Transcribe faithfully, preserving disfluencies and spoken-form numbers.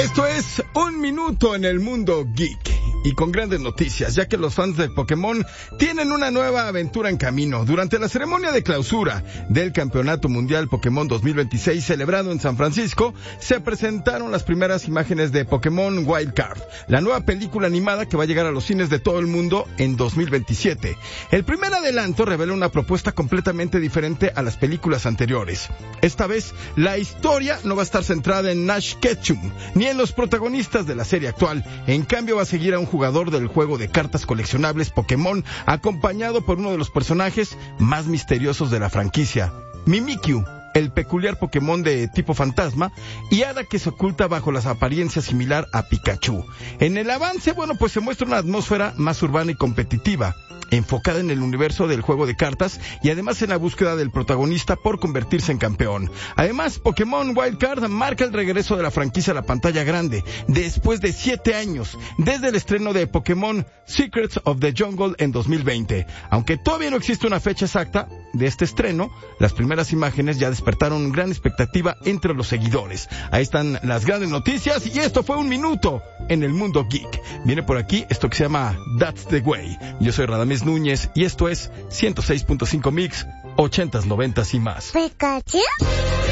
Esto es Un Minuto en el Mundo Geek. Y con grandes noticias, ya que los fans de Pokémon tienen una nueva aventura en camino. Durante la ceremonia de clausura del Campeonato Mundial Pokémon dos mil veintiséis celebrado en San Francisco, se presentaron las primeras imágenes de Pokémon Wild Card, la nueva película animada que va a llegar a los cines de todo el mundo en dos mil veintisiete. El primer adelanto revela una propuesta completamente diferente a las películas anteriores. Esta vez, la historia no va a estar centrada en Ash Ketchum, ni en los protagonistas de la serie actual. En cambio, va a seguir a un jugador del juego de cartas coleccionables Pokémon, acompañado por uno de los personajes más misteriosos de la franquicia, Mimikyu, el peculiar Pokémon de tipo fantasma, y hada que se oculta bajo las apariencias similar a Pikachu. En el avance, bueno, pues se muestra una atmósfera más urbana y competitiva, enfocada en el universo del juego de cartas y además en la búsqueda del protagonista por convertirse en campeón. Además, Pokémon Wild Card marca el regreso de la franquicia a la pantalla grande después de siete años, desde el estreno de Pokémon Secrets of the Jungle en dos mil veinte. Aunque todavía no existe una fecha exacta de este estreno, las primeras imágenes ya despertaron gran expectativa entre los seguidores. Ahí están las grandes noticias y esto fue Un Minuto en el Mundo Geek. Viene por aquí esto que se llama That's the Way. Yo soy Radamés Núñez y esto es ciento seis punto cinco Mix, ochentas, noventas y más. ¿Pikachu?